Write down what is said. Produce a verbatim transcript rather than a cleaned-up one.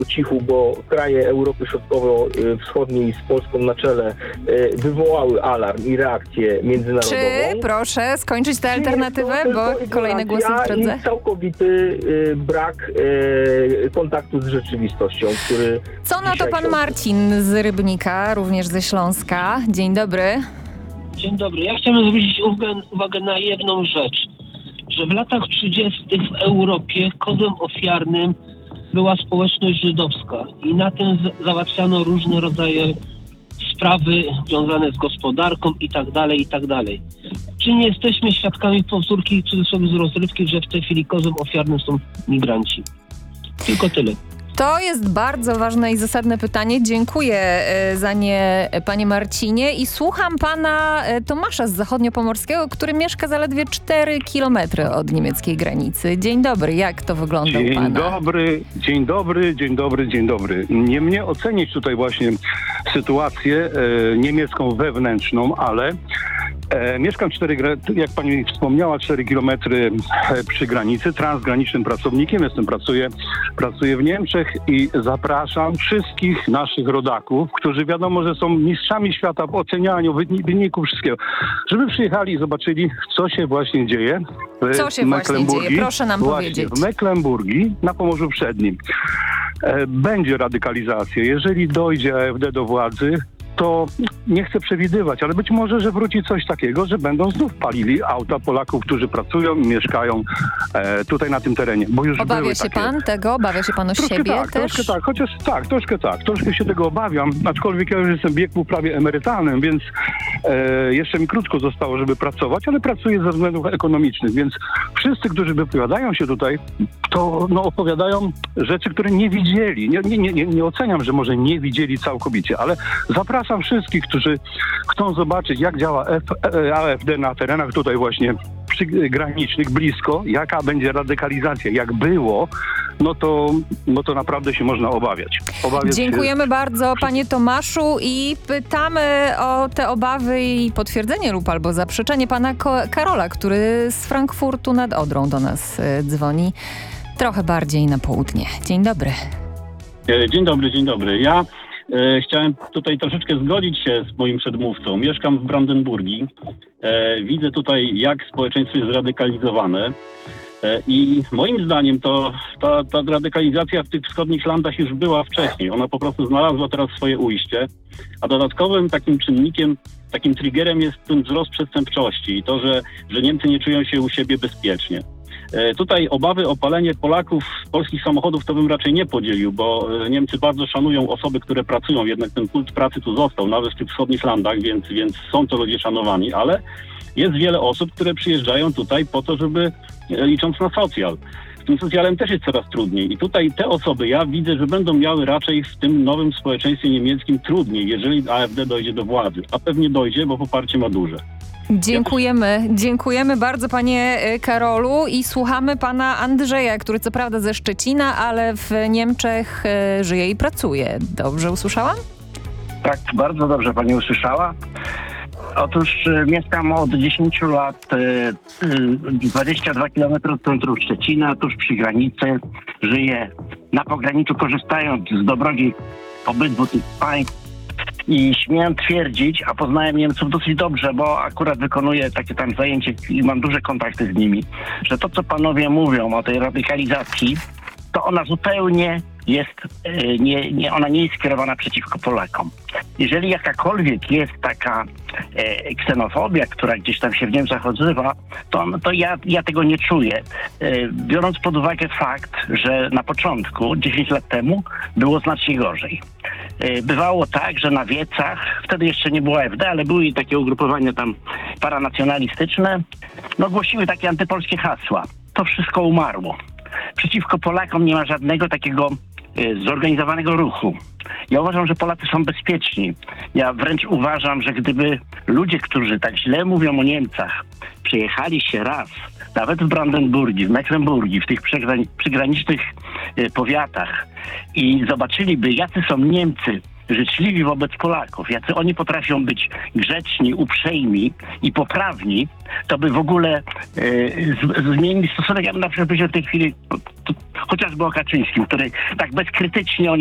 po cichu, bo kraje Europy Środkowo-Wschodniej z Polską na czele wywołały alarm i reakcję międzynarodową. Czy proszę skończyć tę alternatywę, bo kolejne głosy w drodze? I całkowity y, brak y, kontaktu z rzeczywistością, który... Co na to pan Marcin z Rybnika, również ze Śląska? Dzień dobry. Dzień dobry. Ja chciałem zwrócić uwagę, uwagę na jedną rzecz, że w latach trzydziestych w Europie kodem ofiarnym była społeczność żydowska i na tym z- załatwiano różne rodzaje sprawy związane z gospodarką i tak dalej, i tak dalej. Czy nie jesteśmy świadkami powtórki, w cudzysłowie z rozrywki, że w tej chwili kozłem ofiarnym są migranci? Tylko tyle. To jest bardzo ważne i zasadne pytanie. Dziękuję e, za nie, panie Marcinie. I słucham pana e, Tomasza z Zachodniopomorskiego, który mieszka zaledwie cztery kilometry od niemieckiej granicy. Dzień dobry, jak to wygląda u pana? Dzień dobry, dzień dobry, dzień dobry, dzień dobry. Nie mnie ocenić tutaj właśnie sytuację e, niemiecką wewnętrzną, ale E, mieszkam cztery, jak pani wspomniała, cztery kilometry przy granicy, transgranicznym pracownikiem. Jestem, pracuję, pracuję w Niemczech i zapraszam wszystkich naszych rodaków, którzy wiadomo, że są mistrzami świata w ocenianiu wyników wszystkiego, żeby przyjechali i zobaczyli, co się właśnie dzieje w Co się właśnie dzieje? Proszę nam właśnie powiedzieć. W Mecklenburgii, na Pomorzu Przednim. E, będzie radykalizacja. Jeżeli dojdzie A F D do władzy, to nie chcę przewidywać, ale być może, że wróci coś takiego, że będą znów palili auta Polaków, którzy pracują i mieszkają e, tutaj na tym terenie. Bo już Obawia były się takie... pan tego? Obawia się pan o troszkę siebie tak, też? Troszkę tak, chociaż tak, troszkę tak. Troszkę się tego obawiam, aczkolwiek ja już jestem w wieku prawie emerytalnym, więc e, jeszcze mi krótko zostało, żeby pracować, ale pracuję ze względów ekonomicznych, więc wszyscy, którzy wypowiadają się tutaj, to no, opowiadają rzeczy, które nie widzieli. Nie, nie, nie, nie oceniam, że może nie widzieli całkowicie, ale zapraszam wszystkich, którzy chcą zobaczyć, jak działa F, A F D na terenach tutaj właśnie przygranicznych, blisko, jaka będzie radykalizacja. Jak było, no to, no to naprawdę się można obawiać. obawiać Dziękujemy się... bardzo, panie Tomaszu, i pytamy o te obawy i potwierdzenie lub albo zaprzeczenie pana Ko- Karola, który z Frankfurtu nad Odrą do nas y, dzwoni trochę bardziej na południe. Dzień dobry. Dzień dobry, dzień dobry. Ja e, chciałem tutaj troszeczkę zgodzić się z moim przedmówcą. Mieszkam w Brandenburgii. E, widzę tutaj, jak społeczeństwo jest zradykalizowane. E, I moim zdaniem to ta, ta radykalizacja w tych wschodnich landach już była wcześniej. Ona po prostu znalazła teraz swoje ujście. A dodatkowym takim czynnikiem, takim triggerem jest ten wzrost przestępczości i to, że, że Niemcy nie czują się u siebie bezpiecznie. Tutaj obawy o palenie Polaków, polskich samochodów to bym raczej nie podzielił, bo Niemcy bardzo szanują osoby, które pracują, jednak ten kult pracy tu został, nawet w tych wschodnich landach, więc, więc są to ludzie szanowani, ale jest wiele osób, które przyjeżdżają tutaj po to, żeby, licząc na socjal. Z tym socjalem też jest coraz trudniej i tutaj te osoby, ja widzę, że będą miały raczej w tym nowym społeczeństwie niemieckim trudniej, jeżeli A F D dojdzie do władzy, a pewnie dojdzie, bo poparcie ma duże. Dziękujemy. Dziękujemy bardzo, panie Karolu, i słuchamy pana Andrzeja, który co prawda ze Szczecina, ale w Niemczech żyje i pracuje. Dobrze usłyszałam? Tak, bardzo dobrze pani usłyszała. Otóż y, mieszkam od dziesięciu lat y, y, dwadzieścia dwa kilometry od centrum Szczecina, tuż przy granicy. Żyję na pograniczu, korzystając z dobrodziejstw obydwu tych państw. I śmiem twierdzić, a poznałem Niemców dosyć dobrze, bo akurat wykonuję takie tam zajęcie i mam duże kontakty z nimi, że to, co panowie mówią o tej radykalizacji, to ona zupełnie jest, nie, nie, ona nie jest skierowana przeciwko Polakom. Jeżeli jakakolwiek jest taka e, ksenofobia, która gdzieś tam się w Niemczech odzywa, to, to ja, ja tego nie czuję. E, biorąc pod uwagę fakt, że na początku, dziesięć lat temu, było znacznie gorzej. E, bywało tak, że na wiecach, wtedy jeszcze nie było A F D, ale były takie ugrupowania tam paranacjonalistyczne, no głosiły takie antypolskie hasła. To wszystko umarło. Przeciwko Polakom nie ma żadnego takiego y, zorganizowanego ruchu. Ja uważam, że Polacy są bezpieczni. Ja wręcz uważam, że gdyby ludzie, którzy tak źle mówią o Niemcach, przyjechali się raz, nawet w Brandenburgii, w Mecklenburgii, w tych przygrani- przygranicznych y, powiatach i zobaczyliby, jacy są Niemcy życzliwi wobec Polaków, jacy oni potrafią być grzeczni, uprzejmi i poprawni, to by w ogóle e, z, zmienili stosunek. Ja bym na przykład powiedział w tej chwili to, chociażby o Kaczyńskim, który tak bezkrytycznie o